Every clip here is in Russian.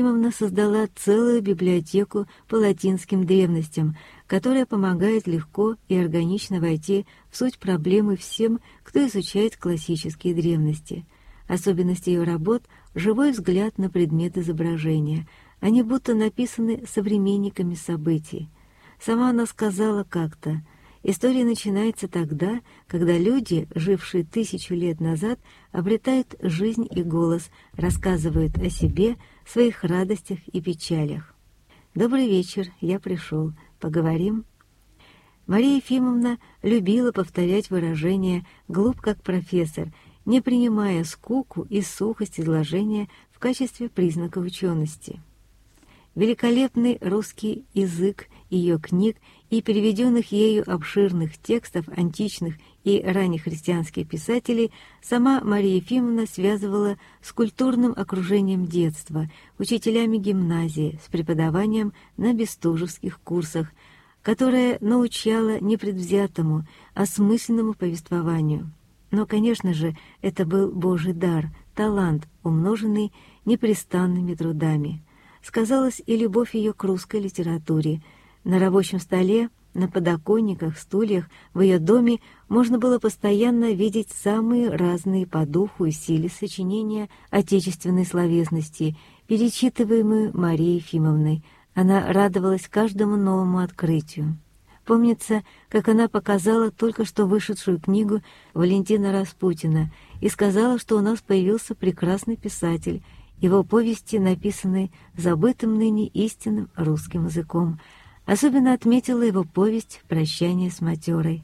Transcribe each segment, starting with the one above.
Ефимовна создала целую библиотеку по латинским древностям, которая помогает легко и органично войти в суть проблемы всем, кто изучает классические древности. Особенность ее работ — живой взгляд на предмет изображения. Они будто написаны современниками событий. Сама она сказала как-то: «История начинается тогда, когда люди, жившие 1000 лет назад, обретают жизнь и голос, рассказывают о себе, своих радостях и печалях». «Добрый вечер, я пришел. Поговорим?» Мария Ефимовна любила повторять выражение «глуп как профессор», не принимая скуку и сухость изложения в качестве признака учености. Великолепный русский язык ее книг и переведенных ею обширных текстов античных и раннехристианских писателей сама Мария Ефимовна связывала с культурным окружением детства, учителями гимназии, с преподаванием на бестужевских курсах, которое научало непредвзятому, осмысленному повествованию. Но, конечно же, это был Божий дар, талант, умноженный непрестанными трудами. Сказалась и любовь ее к русской литературе. На рабочем столе, на подоконниках, стульях в ее доме можно было постоянно видеть самые разные по духу и силе сочинения отечественной словесности, перечитываемые Марией Ефимовной. Она радовалась каждому новому открытию. Помнится, как она показала только что вышедшую книгу Валентина Распутина и сказала, что у нас появился прекрасный писатель, его повести написаны забытым ныне истинным русским языком. Особенно отметила его повесть «Прощание с матерой».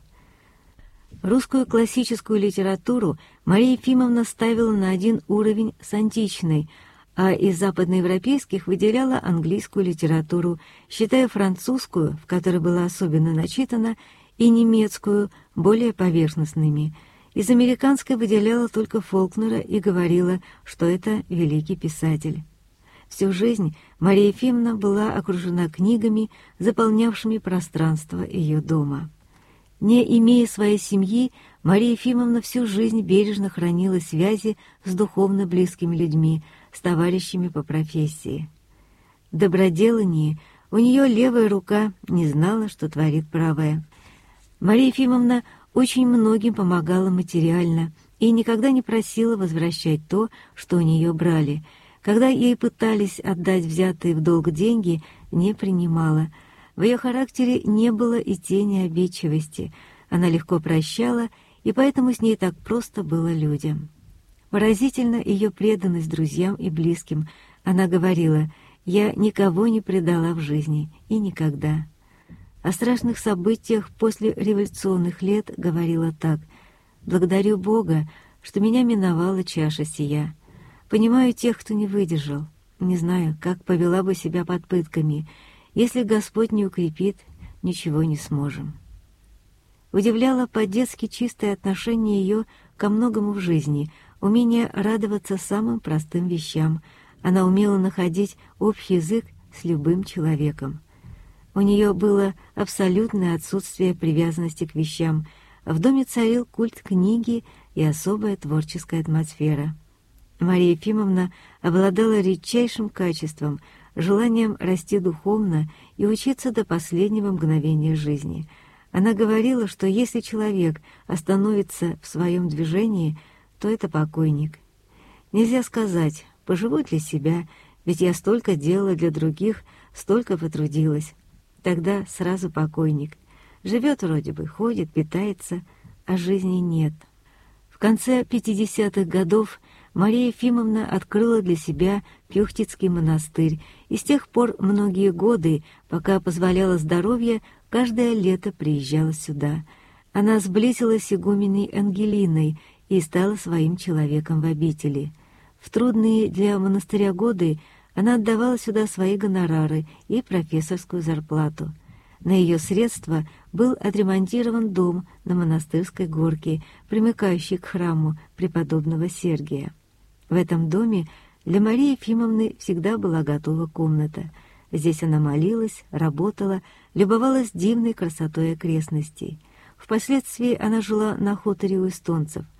Русскую классическую литературу Мария Ефимовна ставила на один уровень с античной, а из западноевропейских выделяла английскую литературу, считая французскую, в которой была особенно начитана, и немецкую более поверхностными. Из американской выделяла только Фолкнера и говорила, что это великий писатель. Всю жизнь Мария Ефимовна была окружена книгами, заполнявшими пространство ее дома. Не имея своей семьи, Мария Ефимовна всю жизнь бережно хранила связи с духовно близкими людьми, с товарищами по профессии. В доброделании у нее левая рука не знала, что творит правая. Мария Ефимовна очень многим помогала материально и никогда не просила возвращать то, что у нее брали. Когда ей пытались отдать взятые в долг деньги, не принимала. В ее характере не было и тени обидчивости. Она легко прощала, и поэтому с ней так просто было людям. Поразительна ее преданность друзьям и близким. Она говорила: «Я никого не предала в жизни и никогда». О страшных событиях после революционных лет говорила так: «Благодарю Бога, что меня миновала чаша сия. Понимаю тех, кто не выдержал. Не знаю, как повела бы себя под пытками. Если Господь не укрепит, ничего не сможем». Удивляло по-детски чистое отношение ее ко многому в жизни, умение радоваться самым простым вещам. Она умела находить общий язык с любым человеком. У нее было абсолютное отсутствие привязанности к вещам. В доме царил культ книги и особая творческая атмосфера. Мария Ефимовна обладала редчайшим качеством, желанием расти духовно и учиться до последнего мгновения жизни. Она говорила, что если человек остановится в своем движении, то это покойник. Нельзя сказать: «Поживу для себя, ведь я столько делала для других, столько потрудилась». Тогда сразу покойник. Живет вроде бы, ходит, питается, а жизни нет. В конце 50-х годов Мария Ефимовна открыла для себя Пюхтицкий монастырь, и с тех пор многие годы, пока позволяло здоровье, каждое лето приезжала сюда. Она сблизилась с игуменей Ангелиной и стала своим человеком в обители. В трудные для монастыря годы она отдавала сюда свои гонорары и профессорскую зарплату. На ее средства был отремонтирован дом на Монастырской горке, примыкающий к храму преподобного Сергия. В этом доме для Марии Ефимовны всегда была готова комната. Здесь она молилась, работала, любовалась дивной красотой окрестностей. Впоследствии она жила на хуторе у эстонцев.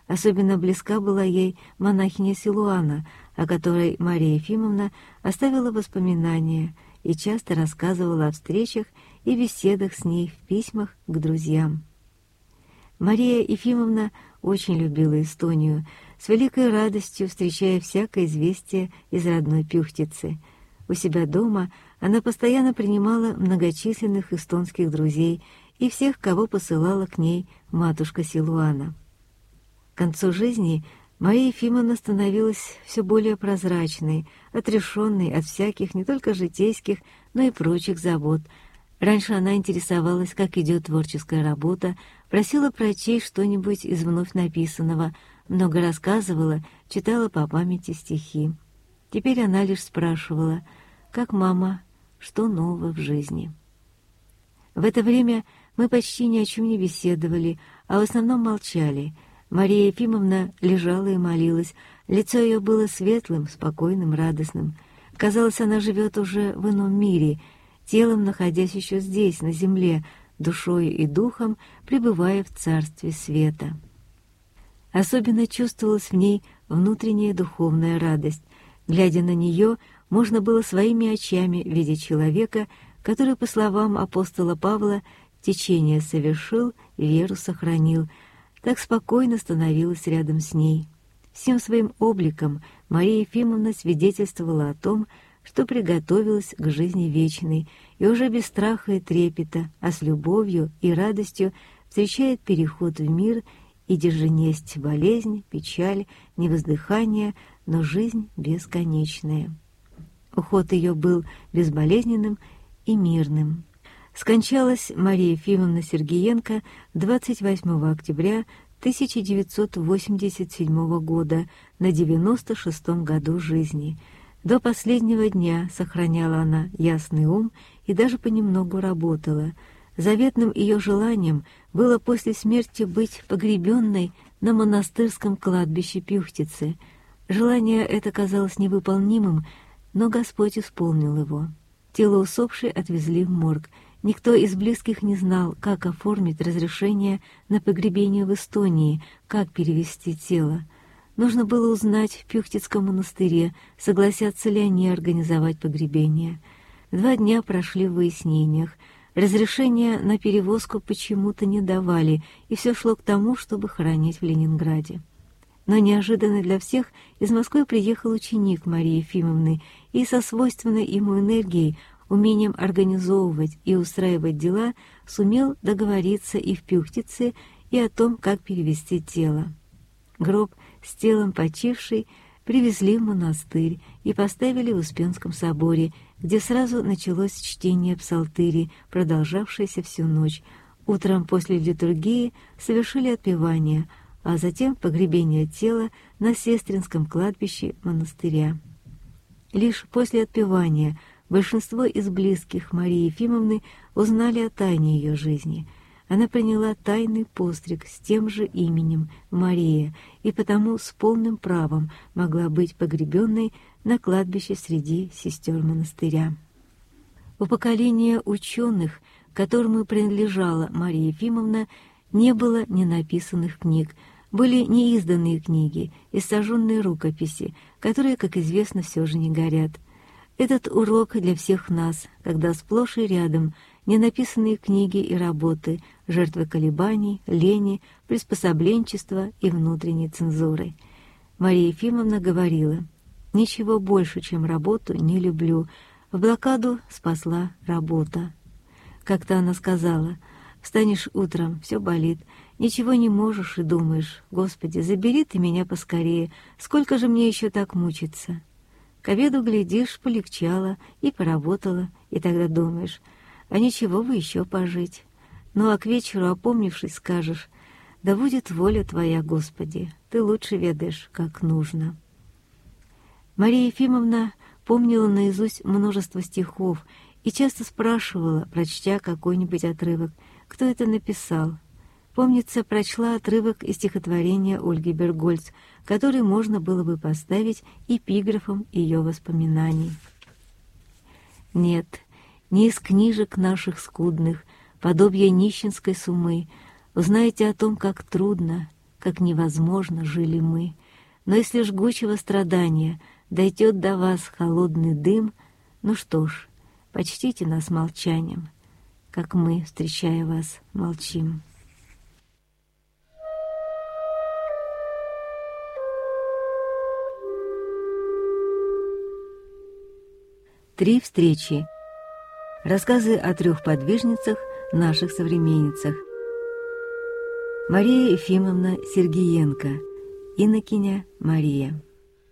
Особенно близка была ей монахиня Силуана, о которой Мария Ефимовна оставила воспоминания и часто рассказывала о встречах и беседах с ней в письмах к друзьям. Мария Ефимовна очень любила Эстонию, с великой радостью встречая всякое известие из родной Пюхтицы. У себя дома она постоянно принимала многочисленных эстонских друзей и всех, кого посылала к ней матушка Силуана. К концу жизни Мария Ефимовна становилась все более прозрачной, отрешенной от всяких не только житейских, но и прочих забот. Раньше она интересовалась, как идет творческая работа, просила прочесть что-нибудь из вновь написанного, много рассказывала, читала по памяти стихи. Теперь она лишь спрашивала: «Как мама, что нового в жизни?» В это время мы почти ни о чем не беседовали, а в основном молчали. Мария Ефимовна лежала и молилась. Лицо ее было светлым, спокойным, радостным. Казалось, она живет уже в ином мире, телом находясь еще здесь, на земле, душой и духом пребывая в царстве света. Особенно чувствовалась в ней внутренняя духовная радость. Глядя на нее, можно было своими очами видеть человека, который, по словам апостола Павла, течение совершил, веру сохранил. Так спокойно становилась рядом с ней. Всем своим обликом Мария Ефимовна свидетельствовала о том, что приготовилась к жизни вечной и уже без страха и трепета, а с любовью и радостью встречает переход в мир, и где несть болезнь, печаль, невоздыхание, но жизнь бесконечная. Уход ее был безболезненным и мирным. Скончалась Мария Ефимовна Сергиенко 28 октября 1987 года на 96-м году жизни. До последнего дня сохраняла она ясный ум и даже понемногу работала. Заветным ее желанием было после смерти быть погребенной на монастырском кладбище Пюхтицы. Желание это казалось невыполнимым, но Господь исполнил его. Тело усопшей отвезли в морг. Никто из близких не знал, как оформить разрешение на погребение в Эстонии, как перевести тело. Нужно было узнать в Пюхтицком монастыре, согласятся ли они организовать погребение. 2 дня прошли в выяснениях. Разрешения на перевозку почему-то не давали, и все шло к тому, чтобы хоронить в Ленинграде. Но неожиданно для всех из Москвы приехал ученик Марии Ефимовны и со свойственной ему энергией, умением организовывать и устраивать дела, сумел договориться и в Пюхтице, и о том, как перевести тело. Гроб с телом почившей привезли в монастырь и поставили в Успенском соборе, где сразу началось чтение псалтыри, продолжавшееся всю ночь. Утром после литургии совершили отпевание, а затем погребение тела на Сестринском кладбище монастыря. Лишь после отпевания большинство из близких Марии Ефимовны узнали о тайне ее жизни. Она приняла тайный постриг с тем же именем Мария и потому с полным правом могла быть погребенной на кладбище среди сестер монастыря. У поколения ученых, которому принадлежала Мария Ефимовна, не было ненаписанных книг, были неизданные книги и сожженные рукописи, которые, как известно, все же не горят. Этот урок для всех нас, когда сплошь и рядом ненаписанные книги и работы, жертвы колебаний, лени, приспособленчества и внутренней цензуры. Мария Ефимовна говорила: «Ничего больше, чем работу, не люблю. В блокаду спасла работа». Как-то она сказала: «Встанешь утром, все болит, ничего не можешь и думаешь: Господи, забери ты меня поскорее, сколько же мне еще так мучиться?» К обеду, глядишь, полегчало и поработала, и тогда думаешь: а ничего бы еще пожить. Ну а к вечеру, опомнившись, скажешь: да будет воля Твоя, Господи, Ты лучше ведаешь, как нужно. Мария Ефимовна помнила наизусть множество стихов и часто спрашивала, прочтя какой-нибудь отрывок, кто это написал. Помнится, прочла отрывок из стихотворения Ольги Бергольц, который можно было бы поставить эпиграфом ее воспоминаний. «Нет, не из книжек наших скудных, подобия нищенской сумы, узнаете о том, как трудно, как невозможно жили мы. Но если жгучего страдания дойдет до вас холодный дым, ну что ж, почтите нас молчанием, как мы, встречая вас, молчим. Три встречи. Рассказы о 3 подвижницах, наших современницах. Мария Ефимовна Сергиенко, инокиня Мария.